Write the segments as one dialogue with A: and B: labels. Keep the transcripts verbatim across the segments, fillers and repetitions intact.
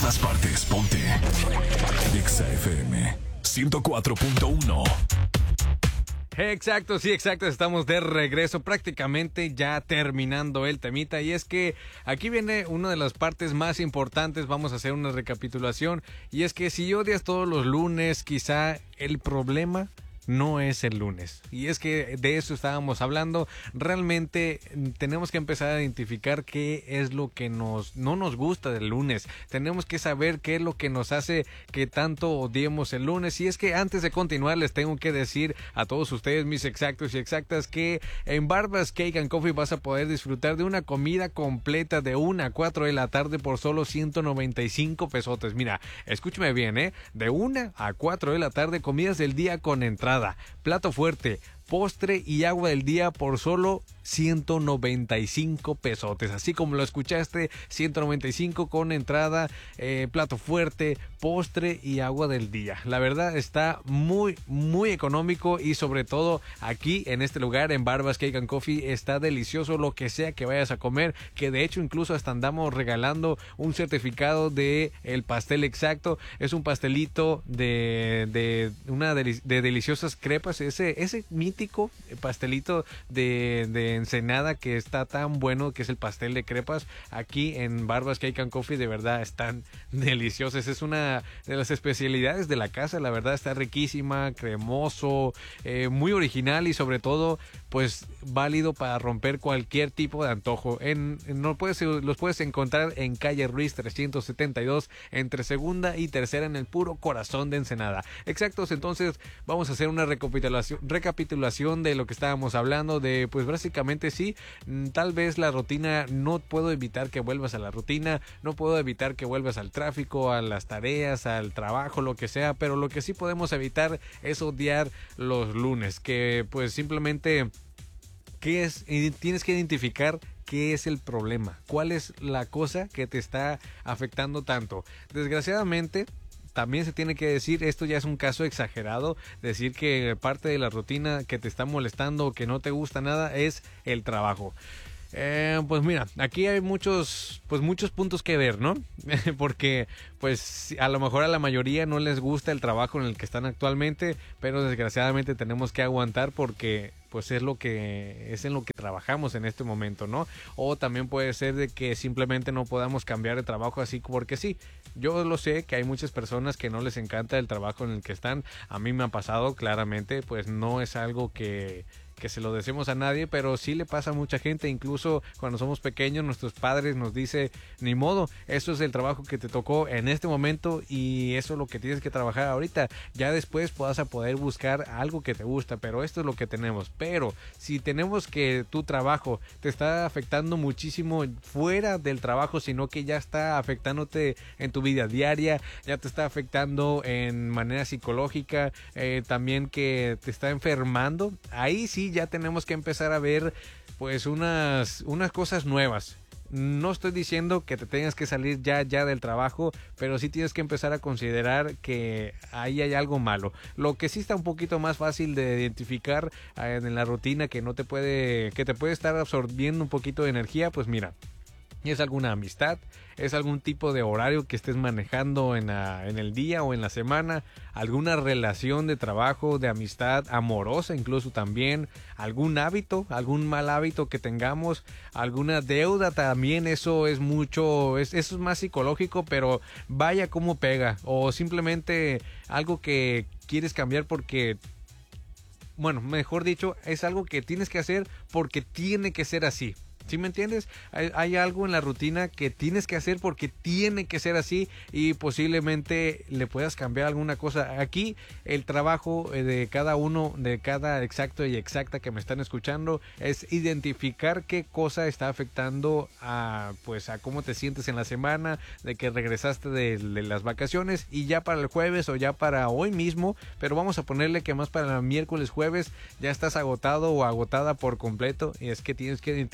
A: todas partes, ponte Exa F M ciento cuatro punto uno.
B: Exacto, sí, exacto, estamos de regreso prácticamente ya terminando el temita y es que aquí viene una de las partes más importantes, vamos a hacer una recapitulación y es que si odias todos los lunes, quizá el problema no es el lunes. Y es que de eso estábamos hablando. Realmente tenemos que empezar a identificar qué es lo que nos no nos gusta del lunes. Tenemos que saber qué es lo que nos hace que tanto odiemos el lunes. Y es que antes de continuar les tengo que decir a todos ustedes, mis exactos y exactas, que en Barbas Cake and Coffee vas a poder disfrutar de una comida completa de una a cuatro de la tarde por solo ciento noventa y cinco pesotes. Mira, escúchame bien, ¿eh? De una a cuatro de la tarde, comidas del día con entrada, plato fuerte, postre y agua del día por solo ciento noventa y cinco pesotes. Así como lo escuchaste, ciento noventa y cinco con entrada, eh, plato fuerte, postre y agua del día. La verdad está muy, muy económico y sobre todo aquí en este lugar, en Barbas Cake and Coffee, está delicioso lo que sea que vayas a comer, que de hecho incluso hasta andamos regalando un certificado de el pastel exacto. Es un pastelito de, de una de, de deliciosas crepas, ese, ese mítico pastelito de, de Ensenada que está tan bueno, que es el pastel de crepas. Aquí en Barbas Cake and Coffee de verdad están deliciosos. Es una de las especialidades de la casa, la verdad está riquísima, cremoso, eh, muy original y sobre todo pues válido para romper cualquier tipo de antojo. En, en no puedes, los puedes encontrar en calle Ruiz trescientos setenta y dos entre segunda y tercera en el puro corazón de Ensenada. Exactos, entonces vamos a hacer una recapitulación, recapitulación de lo que estábamos hablando de pues básicamente sí, tal vez la rutina, no puedo evitar que vuelvas a la rutina, no puedo evitar que vuelvas al tráfico, a las tareas, al trabajo, lo que sea, pero lo que sí podemos evitar es odiar los lunes, que pues simplemente ¿qué es? Tienes que identificar qué es el problema, cuál es la cosa que te está afectando tanto. Desgraciadamente también se tiene que decir, esto ya es un caso exagerado, decir que parte de la rutina que te está molestando o que no te gusta nada es el trabajo. Eh, pues mira, aquí hay muchos, pues muchos puntos que ver, ¿no? Porque pues a lo mejor a la mayoría no les gusta el trabajo en el que están actualmente, pero desgraciadamente tenemos que aguantar porque pues es lo que es en lo que trabajamos en este momento, ¿no? O también puede ser de que simplemente no podamos cambiar de trabajo así porque sí. Yo lo sé que hay muchas personas que no les encanta el trabajo en el que están. A mí me ha pasado claramente, pues no es algo que que se lo decimos a nadie, pero sí le pasa a mucha gente. Incluso cuando somos pequeños nuestros padres nos dice, ni modo, eso es el trabajo que te tocó en este momento y eso es lo que tienes que trabajar ahorita. Ya después puedas a poder buscar algo que te gusta, pero esto es lo que tenemos. Pero si tenemos que tu trabajo te está afectando muchísimo fuera del trabajo, sino que ya está afectándote en tu vida diaria, ya te está afectando en manera psicológica, eh, también que te está enfermando, ahí sí ya tenemos que empezar a ver pues unas, unas cosas nuevas. No estoy diciendo que te tengas que salir ya ya del trabajo, pero sí tienes que empezar a considerar que ahí hay algo malo. Lo que sí está un poquito más fácil de identificar eh, en la rutina que no te puede, que te puede estar absorbiendo un poquito de energía, pues mira, ¿es alguna amistad? ¿Es algún tipo de horario que estés manejando en, la, en el día o en la semana? ¿Alguna relación de trabajo, de amistad, amorosa incluso también? ¿Algún hábito, algún mal hábito que tengamos? ¿Alguna deuda también? Eso es mucho, es, eso es más psicológico, pero vaya cómo pega. O simplemente algo que quieres cambiar porque, bueno, mejor dicho, es algo que tienes que hacer porque tiene que ser así. ¿Sí me entiendes? Hay, hay algo en la rutina que tienes que hacer porque tiene que ser así y posiblemente le puedas cambiar alguna cosa. Aquí el trabajo de cada uno, de cada exacto y exacta que me están escuchando, es identificar qué cosa está afectando a, pues, a cómo te sientes en la semana, de que regresaste de, de las vacaciones y ya para el jueves o ya para hoy mismo, pero vamos a ponerle que más para el miércoles, jueves, ya estás agotado o agotada por completo y es que tienes que identificar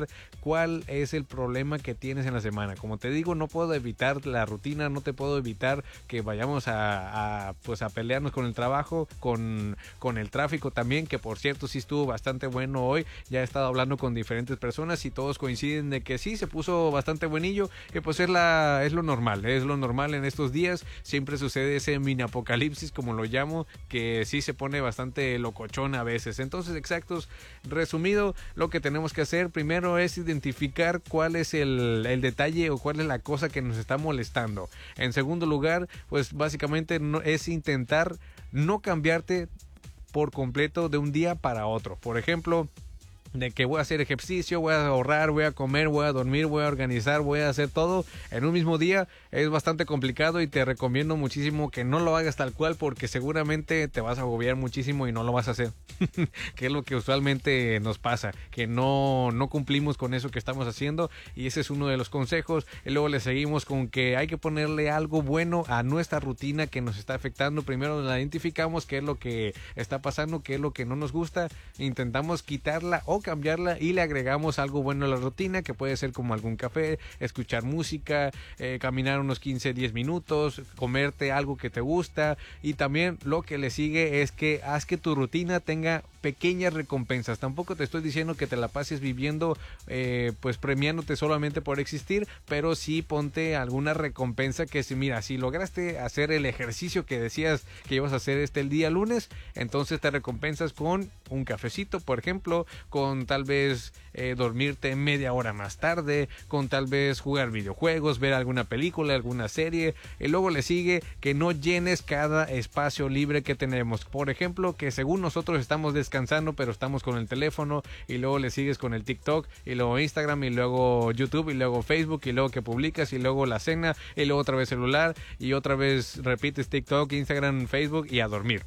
B: identificar cuál es el problema que tienes en la semana. Como te digo, no puedo evitar la rutina, no te puedo evitar que vayamos a, a pues a pelearnos con el trabajo, con, con el tráfico también, que por cierto sí estuvo bastante bueno hoy. Ya he estado hablando con diferentes personas y todos coinciden de que sí se puso bastante buenillo, que pues es la es lo normal, es lo normal en estos días. Siempre sucede ese mini apocalipsis, como lo llamo, que sí se pone bastante locochón a veces. Entonces, exactos, resumido, lo que tenemos que hacer primero es identificar cuál es el, el detalle o cuál es la cosa que nos está molestando. En segundo lugar, pues básicamente no, es intentar no cambiarte por completo de un día para otro. Por ejemplo, de que voy a hacer ejercicio, voy a ahorrar, voy a comer, voy a dormir, voy a organizar, voy a hacer todo en un mismo día. Es bastante complicado y te recomiendo muchísimo que no lo hagas tal cual, porque seguramente te vas a agobiar muchísimo y no lo vas a hacer. Que es lo que usualmente nos pasa, que no, no cumplimos con eso que estamos haciendo, y ese es uno de los consejos. Y luego le seguimos con que hay que ponerle algo bueno a nuestra rutina que nos está afectando. Primero la identificamos, qué es lo que está pasando, qué es lo que no nos gusta, intentamos quitarla o cambiarla y le agregamos algo bueno a la rutina, que puede ser como algún café, escuchar música, eh, caminar unos quince, diez minutos, comerte algo que te gusta. Y también lo que le sigue es que haz que tu rutina tenga pequeñas recompensas. Tampoco te estoy diciendo que te la pases viviendo eh, pues premiándote solamente por existir, pero sí ponte alguna recompensa, que si mira, si lograste hacer el ejercicio que decías que ibas a hacer este el día lunes, entonces te recompensas con un cafecito, por ejemplo, con tal vez eh, dormirte media hora más tarde, con tal vez jugar videojuegos, ver alguna película, alguna serie. Y luego le sigue que no llenes cada espacio libre que tenemos. Por ejemplo, que según nosotros estamos descansando, pero estamos con el teléfono, y luego le sigues con el TikTok, y luego Instagram, y luego YouTube, y luego Facebook, y luego que publicas, y luego la cena, y luego otra vez celular, y otra vez repites TikTok, Instagram, Facebook, y a dormir.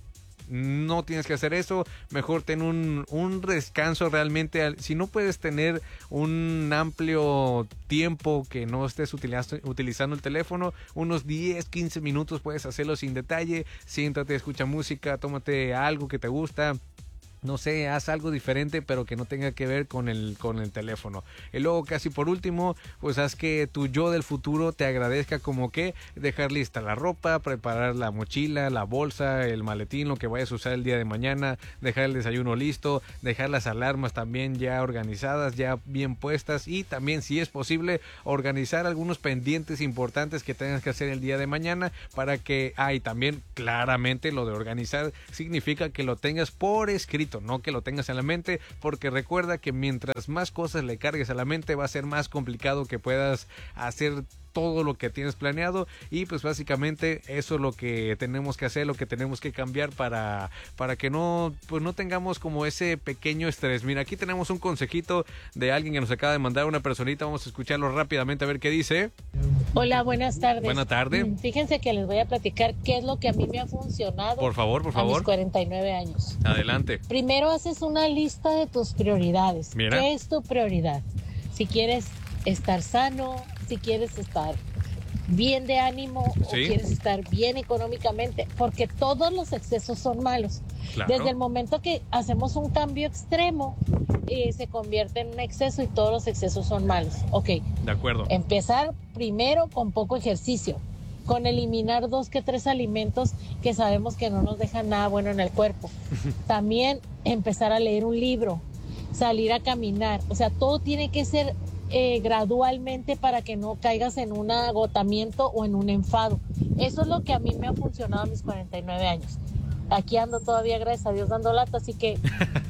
B: No tienes que hacer eso, mejor ten un, un descanso realmente. Si no puedes tener un amplio tiempo que no estés utilizando, utilizando el teléfono, unos diez, quince minutos puedes hacerlo sin detalle. Siéntate, escucha música, tómate algo que te gusta. No sé, haz algo diferente, pero que no tenga que ver con el, con el teléfono. Y luego, casi por último, pues haz que tu yo del futuro te agradezca, como que dejar lista la ropa, preparar la mochila, la bolsa, el maletín, lo que vayas a usar el día de mañana, dejar el desayuno listo, dejar las alarmas también ya organizadas, ya bien puestas, y también, si es posible, organizar algunos pendientes importantes que tengas que hacer el día de mañana, para que, ah, y también claramente lo de organizar significa que lo tengas por escrito, no que lo tengas en la mente, porque recuerda que mientras más cosas le cargues a la mente, va a ser más complicado que puedas hacer todo lo que tienes planeado. Y pues básicamente eso es lo que tenemos que hacer, lo que tenemos que cambiar para, para que no, pues no tengamos como ese pequeño estrés. Mira, aquí tenemos un consejito de alguien que nos acaba de mandar, una personita. Vamos a escucharlo rápidamente a ver qué dice.
C: Hola, buenas tardes.
B: Buenas tardes.
C: Fíjense que les voy a platicar qué es lo que a mí me ha funcionado.
B: Por favor, por
C: a
B: favor.
C: mis cuarenta y nueve años.
B: Adelante.
C: Primero haces una lista de tus prioridades.
B: Mira.
C: ¿Qué es tu prioridad? Si quieres estar sano, si quieres estar bien de ánimo,
B: sí,
C: o quieres estar bien económicamente, porque todos los excesos son malos.
B: Claro.
C: Desde el momento que hacemos un cambio extremo, eh, se convierte en un exceso, y todos los excesos son malos. Ok.
B: De acuerdo.
C: Empezar primero con poco ejercicio, con eliminar dos que tres alimentos que sabemos que no nos dejan nada bueno en el cuerpo. También empezar a leer un libro, salir a caminar. O sea, todo tiene que ser Eh, gradualmente, para que no caigas en un agotamiento o en un enfado. Eso es lo que a mí me ha funcionado a mis cuarenta y nueve años. Aquí ando todavía, gracias a Dios, dando lata, así que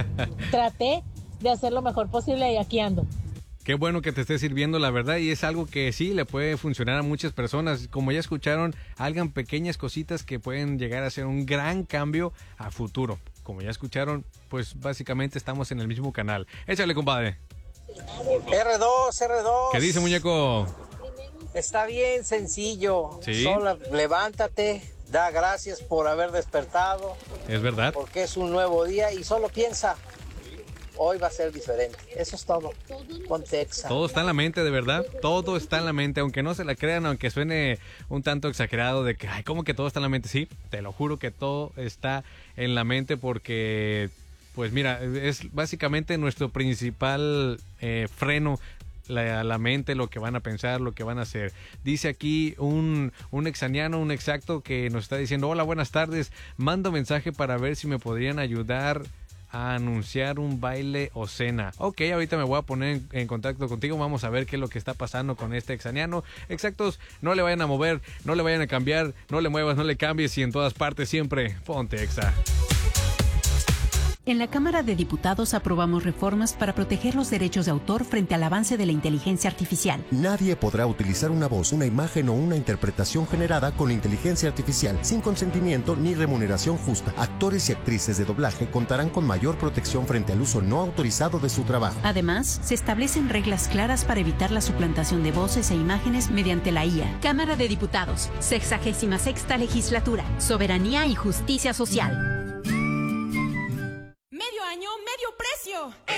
C: traté de hacer lo mejor posible, y aquí ando.
B: Qué bueno que te esté sirviendo, la verdad, y es algo que sí le puede funcionar a muchas personas. Como ya escucharon, hagan pequeñas cositas que pueden llegar a ser un gran cambio a futuro. Como ya escucharon, pues básicamente estamos en el mismo canal. Échale, compadre.
D: erre dos, erre dos.
B: ¿Qué dice, muñeco?
D: Está bien sencillo.
B: Sí.
D: Solo levántate, da gracias por haber despertado.
B: Es verdad.
D: Porque es un nuevo día, y solo piensa, hoy va a ser diferente. Eso es todo. Ponte exa.
B: Todo está en la mente, de verdad. Todo está en la mente, aunque no se la crean, aunque suene un tanto exagerado de que, ay, ¿cómo que todo está en la mente? Sí, te lo juro que todo está en la mente, porque pues mira, es básicamente nuestro principal eh, freno. La, la mente, lo que van a pensar, lo que van a hacer. Dice aquí un, un exaniano, un exacto, que nos está diciendo: hola, buenas tardes, mando mensaje para ver si me podrían ayudar a anunciar un baile o cena. Ok, ahorita me voy a poner en, en contacto contigo, vamos a ver qué es lo que está pasando con este exaniano. Exactos, no le vayan a mover, no le vayan a cambiar, no le muevas, no le cambies, y en todas partes siempre ponte exa.
E: En la Cámara de Diputados aprobamos reformas para proteger los derechos de autor frente al avance de la inteligencia artificial.
F: Nadie podrá utilizar una voz, una imagen o una interpretación generada con inteligencia artificial sin consentimiento ni remuneración justa. Actores y actrices de doblaje contarán con mayor protección frente al uso no autorizado de su trabajo.
E: Además, se establecen reglas claras para evitar la suplantación de voces e imágenes mediante la I A.
G: Cámara de Diputados, sexagésima sexta legislatura, soberanía y justicia social.
H: Medio año, medio precio.